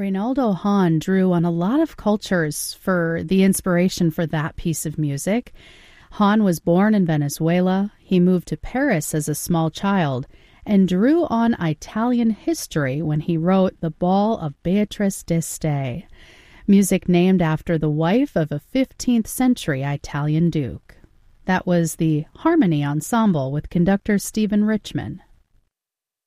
Reynaldo Hahn drew on a lot of cultures for the inspiration for that piece of music. Hahn was born in Venezuela. He moved to Paris as a small child and drew on Italian history when he wrote The Ball of Beatrice d'Este, music named after the wife of a 15th century Italian duke. That was the Harmony Ensemble with conductor Stephen Richman.